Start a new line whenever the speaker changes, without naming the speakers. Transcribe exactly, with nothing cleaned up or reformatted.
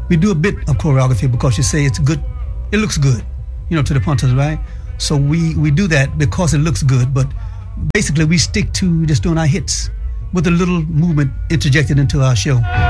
we do a bit of choreography because you say it's good, it looks good, you know, to the punters, right? So we, we do that because it looks good, but basically we stick to just doing our hits with a little movement interjected into our show.